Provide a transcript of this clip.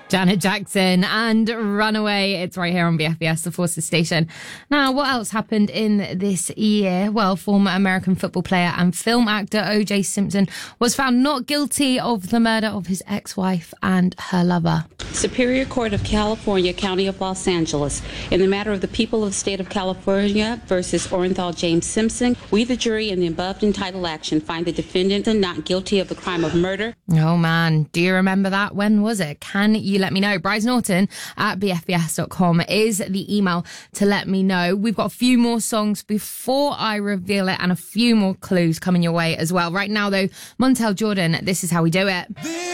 Janet Jackson and Runaway. It's right here on BFBS, the Forces station. Now, what else happened in this year? Well, former American football player and film actor O.J. Simpson was found not guilty of the murder of his ex-wife and her lover. Superior Court of California, County of Los Angeles, in the matter of the people of the state of California versus Orenthal James Simpson, we, the jury, in the above entitled action, find the defendant not guilty of the crime of murder. Oh man, do you remember that? When was it? Can you let me know? Bryce Norton at bfbs.com is the email to let me know. We've got a few more songs before I reveal it and a few more clues coming your way as well. Right now though, Montel Jordan, This Is How We Do It.